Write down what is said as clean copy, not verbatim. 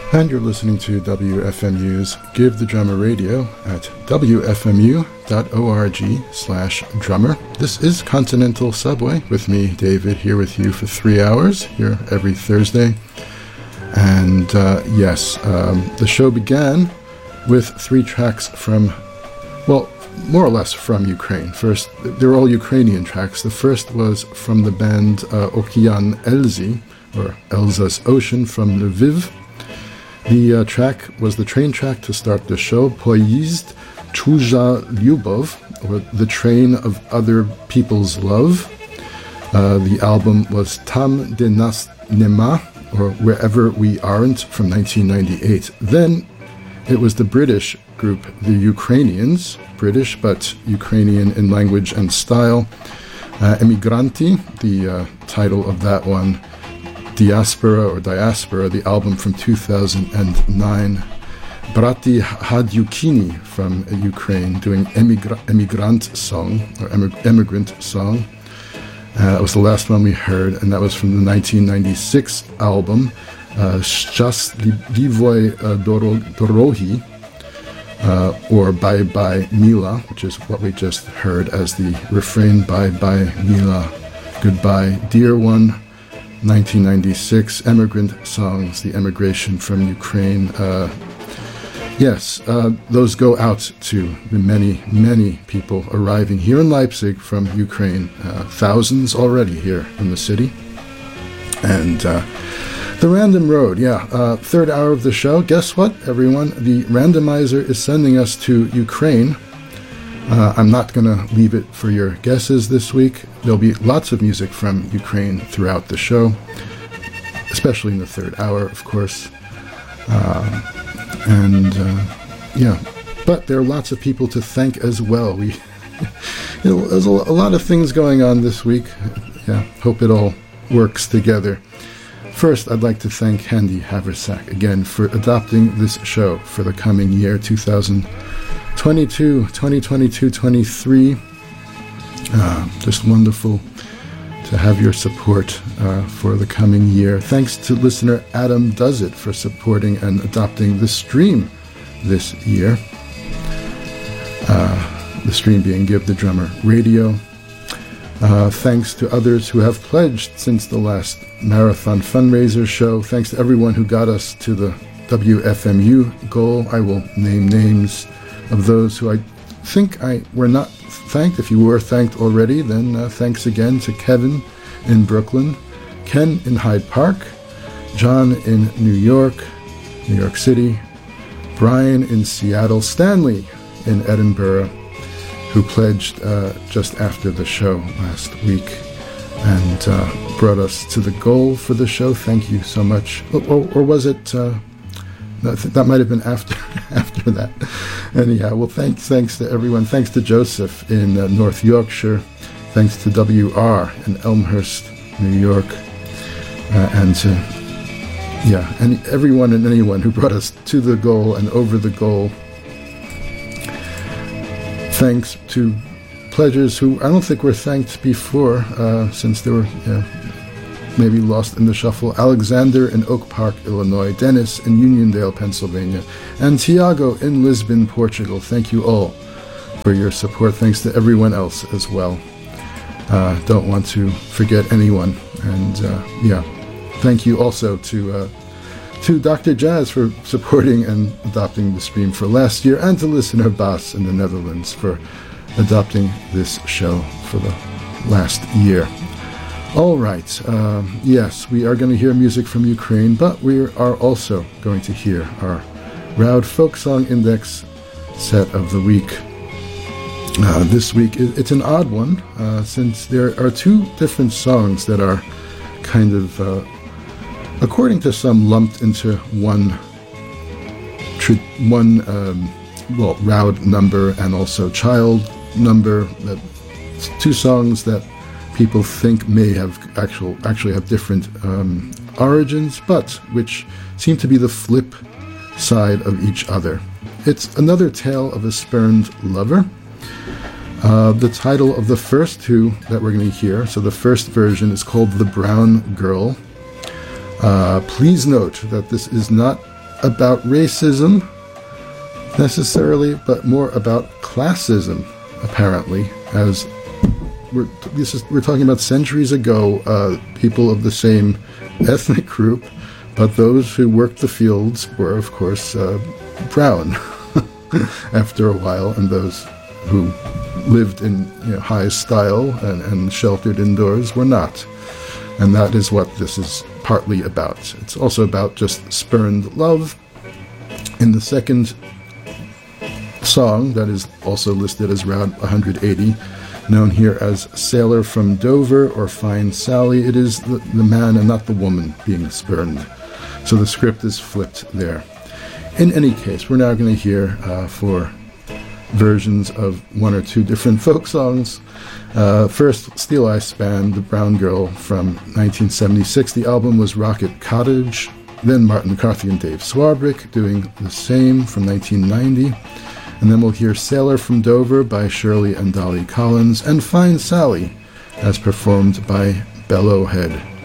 And you're listening to WFMU's Give the Drummer Radio at wfmu.org/drummer. This is Continental Subway with me, David, here with you for 3 hours, here every Thursday. And the show began with 3 tracks from, well, more or less from Ukraine. First, they're all Ukrainian tracks. The first was from the band Okean Elzy, or Elza's Ocean, from Lviv. The track was the train track to start the show, Poyezd Chuzha Lyubov, or The Train of Other People's Love. The album was Tam de Nas Nema, or Wherever We Aren't, from 1998. Then it was the British group, the Ukrainians, British but Ukrainian in language and style, Emigranti, the title of that one, Diaspora, the album from 2009. Brati Hadyukini from Ukraine doing Emigrant Song, or Emigrant Song. That was the last one we heard, and that was from the 1996 album, Szczęśliwej Dorogi, or Bye Bye Mila, which is what we just heard as the refrain, Bye Bye Mila, Goodbye Dear One. 1996, Emigrant Songs, the emigration from Ukraine. Those go out to the many, many people arriving here in Leipzig from Ukraine. Thousands already here in the city. And the Random Road, third hour of the show. Guess what, everyone? The randomizer is sending us to Ukraine. I'm not going to leave it for your guesses this week. There'll be lots of music from Ukraine throughout the show, especially in the third hour, of course. But there are lots of people to thank as well. There's a lot of things going on this week. Hope it all works together. First, I'd like to thank Handy Haversack again for adopting this show for the coming year, 2022-23. Just wonderful to have your support for the coming year. Thanks to listener Adam Does It for supporting and adopting the stream this year. The stream being Give the Drummer Radio. Thanks to others who have pledged since the last marathon fundraiser show. Thanks to everyone who got us to the WFMU goal. I will name names of those who I think were not thanked. If you were thanked already, then thanks again to Kevin in Brooklyn, Ken in Hyde Park, John in New York City, Brian in Seattle, Stanley in Edinburgh, who pledged just after the show last week and brought us to the goal for the show. Thank you so much. Or was it... that might have been after that. Anyhow, well, thanks to everyone. Thanks to Joseph in North Yorkshire. Thanks to WR in Elmhurst, New York. And everyone and anyone who brought us to the goal and over the goal. Thanks to pledgers who I don't think were thanked before, since they were... maybe lost in the shuffle. Alexander in Oak Park, Illinois, Dennis in Uniondale, Pennsylvania, and Tiago in Lisbon, Portugal. Thank you all for your support. Thanks to everyone else as well. Don't want to forget anyone. And thank you also to Dr. Jazz for supporting and adopting the stream for last year, and to listener Bas in the Netherlands for adopting this show for the last year. All right, yes, we are going to hear music from Ukraine, but we are also going to hear our Roud Folk Song Index set of the week. This week, it's an odd one, since there are 2 different songs that are kind of, according to some, lumped into one Roud number and also child number. 2 songs that people think may have actually have different origins, but which seem to be the flip side of each other. It's another tale of a spurned lover. The title of the first 2 that we're going to hear, so the first version is called The Brown Girl. Please note that this is not about racism necessarily, but more about classism, apparently, as we're talking about centuries ago, people of the same ethnic group, but those who worked the fields were, of course, brown after a while, and those who lived in high style and sheltered indoors were not. And that is what this is partly about. It's also about just spurned love. In the second song, that is also listed as Route 180, known here as Sailor from Dover or Fine Sally, it is the man and not the woman being spurned. So the script is flipped there. In any case, we're now going to hear four versions of one or two different folk songs. First, Steel Eye Span, The Brown Girl from 1976. The album was Rocket Cottage. Then Martin McCarthy and Dave Swarbrick doing the same from 1990. And then we'll hear Sailor from Dover by Shirley and Dolly Collins, and Fine Sally as performed by Bellowhead.